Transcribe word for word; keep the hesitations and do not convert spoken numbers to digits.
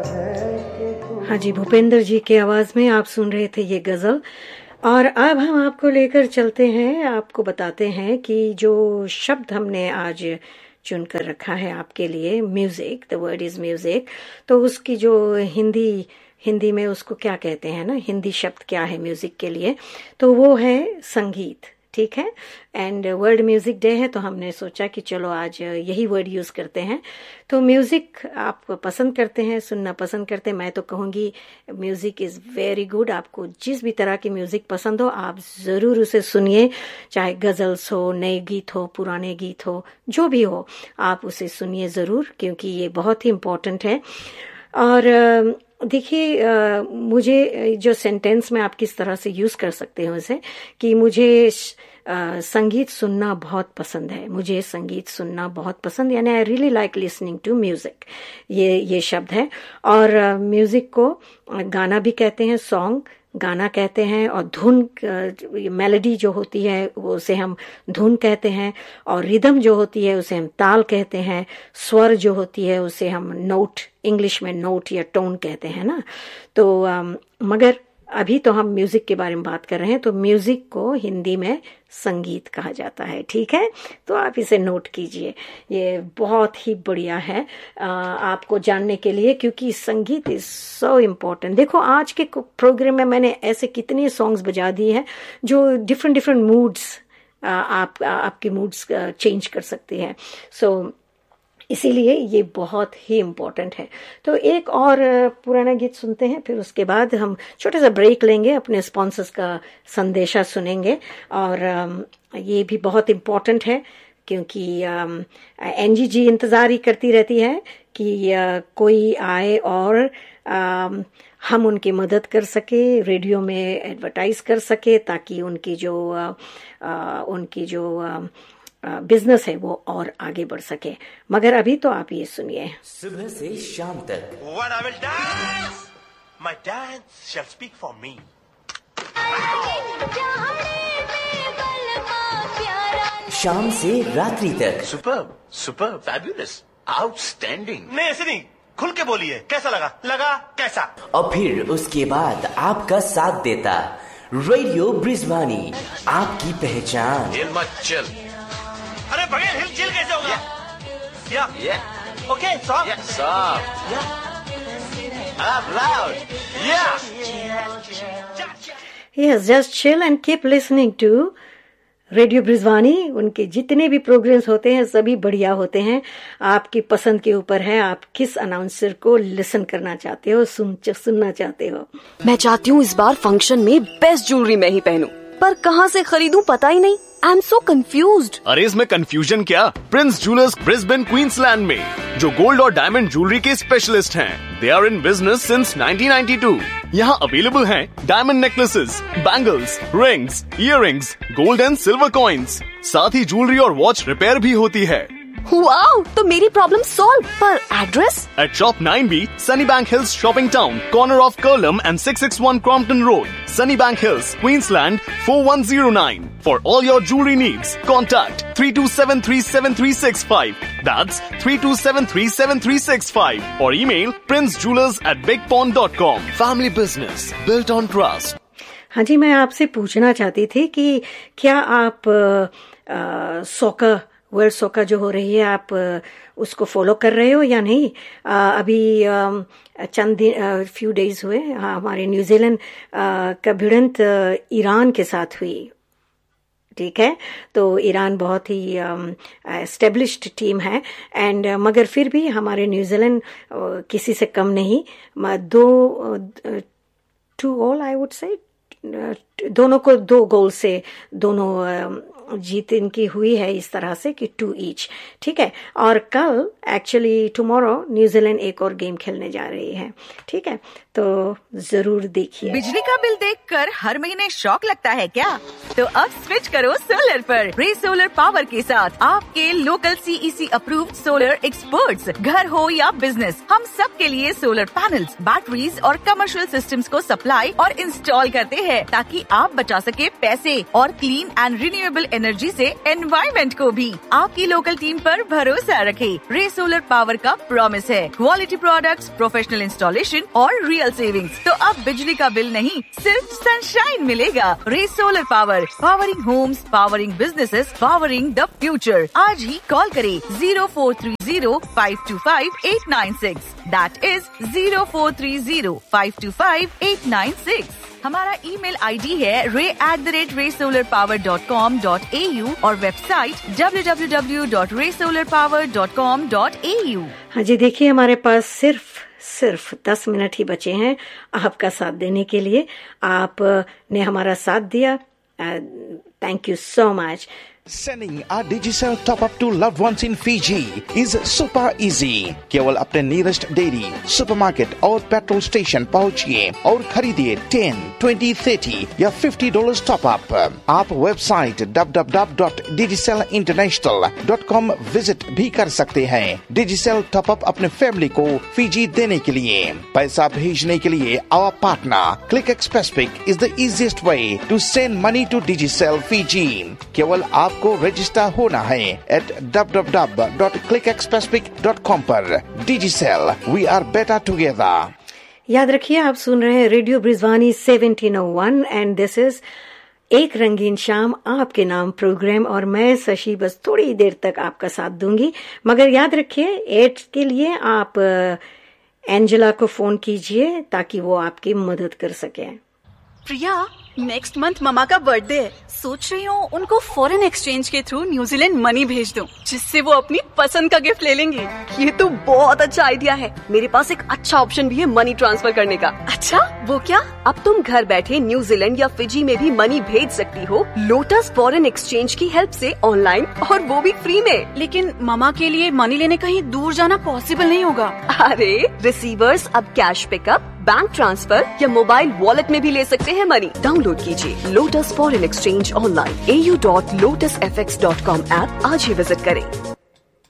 हाँ जी, भूपेंद्र जी की आवाज में आप सुन रहे थे ये गजल। और अब हम आपको लेकर चलते हैं, आपको बताते हैं कि जो शब्द हमने आज चुनकर रखा है आपके लिए, music, the word is music, तो उसकी जो हिंदी हिंदी में उसको क्या कहते हैं ना, हिंदी शब्द क्या है म्यूजिक के लिए, तो वो है संगीत। ठीक है, एंड वर्ल्ड म्यूजिक डे है तो हमने सोचा कि चलो आज यही वर्ड यूज करते हैं। तो म्यूजिक आप पसंद करते हैं, सुनना पसंद करते हैं, मैं तो कहूँगी म्यूजिक इज वेरी गुड। आपको जिस भी तरह की म्यूजिक पसंद हो आप जरूर उसे सुनिए, चाहे गजल्स हो, नए गीत हो, पुराने गीत हो, जो भी हो आप उसे सुनिए जरूर, क्योंकि ये बहुत ही इम्पोर्टेंट है। और देखिए, मुझे जो सेंटेंस में आप किस तरह से यूज कर सकते हो उसे, कि मुझे आ, संगीत सुनना बहुत पसंद है, मुझे संगीत सुनना बहुत पसंद, यानी I really like listening to music, ये ये शब्द है। और म्यूजिक को गाना भी कहते हैं, सॉन्ग गाना कहते हैं, और धुन मेलोडी जो होती है वो उसे हम धुन कहते हैं, और रिदम जो होती है उसे हम ताल कहते हैं, स्वर जो होती है उसे हम नोट, इंग्लिश में नोट या टोन कहते हैं ना। तो आ, मगर अभी तो हम म्यूजिक के बारे में बात कर रहे हैं, तो म्यूजिक को हिंदी में संगीत कहा जाता है। ठीक है, तो आप इसे नोट कीजिए, ये बहुत ही बढ़िया है आ, आपको जानने के लिए, क्योंकि संगीत इज सो इम्पोर्टेंट। देखो आज के प्रोग्राम में मैंने ऐसे कितने सॉन्ग्स बजा दिए हैं जो डिफरेंट डिफरेंट मूड्स आप आपके मूड्स चेंज कर सकते हैं। सो so, इसीलिए ये बहुत ही इम्पोर्टेंट है। तो एक और पुराना गीत सुनते हैं, फिर उसके बाद हम छोटा सा ब्रेक लेंगे, अपने स्पॉन्सर्स का संदेशा सुनेंगे। और ये भी बहुत इम्पोर्टेंट है क्योंकि एनजी जी इंतज़ार ही करती रहती है कि कोई आए और हम उनकी मदद कर सके, रेडियो में एडवर्टाइज कर सके, ताकि उनकी जो उनकी जो बिजनेस है वो और आगे बढ़ सके। मगर अभी तो आप ये सुनिए। सुबह से शाम तक When I will dance, my dance shall speak for me. शाम से रात्रि तक Superb, superb, fabulous, outstanding. नहीं ऐसे नहीं, खुल के बोलिए, कैसा लगा? लगा कैसा? और फिर उसके बाद आपका साथ देता रेडियो ब्रिजवानी, आपकी पहचान। हिल मत चल। अरे बगैर हिल चिल कैसे होगा? या या ओके सॉफ्ट सॉफ्ट या up loud yeah yes just chill and keep listening to radio ब्रिजवानी। उनके जितने भी प्रोग्राम्स होते हैं सभी बढ़िया होते हैं। आपकी पसंद के ऊपर है, आप किस अनाउंसर को लिसन करना चाहते हो, सुन सुनना चाहते हो। मैं चाहती हूँ इस बार फंक्शन में बेस्ट ज्वेलरी मैं ही पहनूं, पर कहाँ से खरीदूं पता ही नहीं। I am so confused. अरे इसमें कंफ्यूजन क्या, प्रिंस ज्वेलर्स ब्रिस्बेन क्वींसलैंड में, जो गोल्ड और डायमंड ज्वेलरी के स्पेशलिस्ट हैं। They are in business since nineteen ninety two. यहाँ अवेलेबल हैं diamond necklaces, bangles, rings, earrings, gold and silver coins, साथ ही ज्वेलरी और वॉच रिपेयर भी होती है। वाओ, तो मेरी प्रॉब्लम सॉल्व। पर address? At Shop nine B, Sunnybank Hills Shopping Town, corner of Curlum and six six one Crompton Road, Sunnybank Hills, Queensland four one zero nine. For all your jewelry needs, contact three to seven three seven three six five. That's three to seven three seven three six five. Or email princejewelers at big pond dot com. Family business built on trust. हाँ जी, मैं आपसे पूछना चाहती थी कि क्या आप सोका world सोका जो हो रही है आप उसको फॉलो कर रहे हो या नहीं? आ, अभी आ, चंद दिन फ्यू डेज हुए हमारे न्यूजीलैंड का भिड़ंत ईरान के साथ हुई। ठीक है, तो ईरान बहुत ही एस्टेब्लिश्ड टीम है एंड मगर फिर भी हमारे न्यूजीलैंड किसी से कम नहीं, दो to all I would say दोनों को दो गोल से दोनों जीत इनकी हुई है, इस तरह से कि टू ईच। ठीक है, और कल एक्चुअली टुमारो न्यूजीलैंड एक और गेम खेलने जा रही है। ठीक है, तो जरूर देखिए। बिजली का बिल देखकर हर महीने शॉक लगता है क्या? तो अब स्विच करो सोलर पर। रे सोलर पावर के साथ आपके local CEC approved solar experts, घर हो या बिजनेस, हम सब के लिए सोलर पैनल्स, बैटरीज और कमर्शियल सिस्टम्स को सप्लाई और इंस्टॉल करते हैं ताकि आप बचा सके पैसे और क्लीन एंड रिन्यूएबल एनर्जी से एनवायरमेंट को भी। आपकी लोकल टीम पर भरोसा रखें। रे सोलर पावर का प्रॉमिस है क्वालिटी प्रोडक्ट्स, प्रोफेशनल इंस्टॉलेशन और रियल सेविंग्स। तो अब बिजली का बिल नहीं, सिर्फ सनशाइन मिलेगा। रे solar power, powering Holmes, powering businesses, powering the future. आज ही कॉल करें zero four three zero five to five eight nine six. That is zero four three zero five to five eight nine six. हमारा email ID है रे at the rate रे solar power dot com dot A you और website W W W dot रे solar power dot com dot A you. हाँ जी, देखिए हमारे पास सिर्फ सिर्फ दस मिनट ही बचे हैं आपका साथ देने के लिए। आपने हमारा साथ दिया, thank you so much. Sending a Digicel top-up to loved ones in Fiji is super easy. केवल अपने nearest dairy, supermarket और petrol station पहुँचिए और खरीदिए ten, twenty, thirty या fifty dollars top-up। आप website W W W dot digicel international dot com visit भी कर सकते हैं। Digicel top-up अपने फैमिली को फीजी देने के लिए, पैसा भेजने के लिए our partner Click Express Pick is the easiest way to send money to Digicel Fiji। केवल आप आपको रजिस्टर होना है eight W W W dot click express pick dot com पर। डिजिसेल, वी आर बेटर टुगेदर। याद रखिए, आप सुन रहे हैं radio ब्रिजवानी seventeen O one and this is एक रंगीन शाम आपके नाम प्रोग्राम, और मैं शशि बस थोड़ी देर तक आपका साथ दूंगी। मगर याद रखिए, एड के लिए आप एंजेला को फोन कीजिए ताकि वो आपकी मदद कर सके। प्रिया, नेक्स्ट मंथ ममा का बर्थडे है। सोच रही हूँ उनको फॉरेन एक्सचेंज के थ्रू न्यूजीलैंड मनी भेज दूँ, जिससे वो अपनी पसंद का गिफ्ट ले लेंगे। ये तो बहुत अच्छा आइडिया है। मेरे पास एक अच्छा ऑप्शन भी है मनी ट्रांसफर करने का। अच्छा, वो क्या? अब तुम घर बैठे न्यूजीलैंड या फिजी में भी मनी भेज सकती हो लोटस फॉरेन एक्सचेंज की हेल्प से ऑनलाइन, और वो भी फ्री में। लेकिन ममा के लिए मनी लेने कहीं दूर जाना पॉसिबल नहीं होगा। अरे, रिसीवर्स अब कैश पिकअप, बैंक ट्रांसफर या मोबाइल वॉलेट में भी ले सकते हैं मनी। डाउनलोड कीजिए लोटस फॉरेन एक्सचेंज ऑनलाइन ए U dot lotus F x dot com app आज ही विजिट करें।